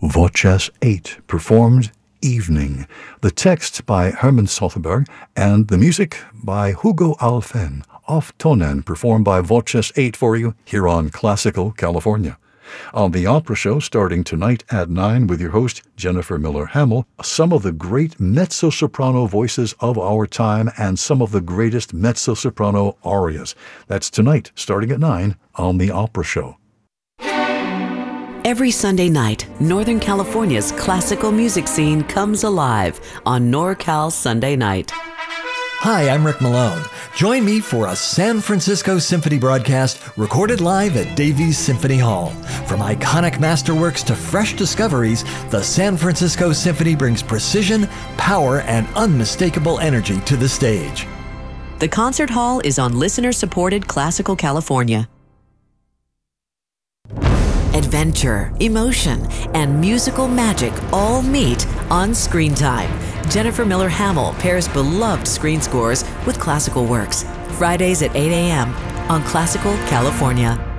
Voces 8 performed Evening, the text by Herman Sothberg, and the music by Hugo Alfen, Auf Tonen, performed by Voces 8 for you here on Classical California. On the Opera Show, starting tonight at 9 with your host, Jennifer Miller Hamill, some of the great mezzo-soprano voices of our time and some of the greatest mezzo-soprano arias. That's tonight, starting at 9 on the Opera Show. Every Sunday night, Northern California's classical music scene comes alive on NorCal Sunday Night. Hi, I'm Rick Malone. Join me for a San Francisco Symphony broadcast recorded live at Davies Symphony Hall. From iconic masterworks to fresh discoveries, the San Francisco Symphony brings precision, power, and unmistakable energy to the stage. The concert hall is on listener-supported Classical California. Adventure, emotion, and musical magic all meet on Screen Time. Jennifer Miller Hamill pairs beloved screen scores with classical works. Fridays at 8 a.m. on Classical California.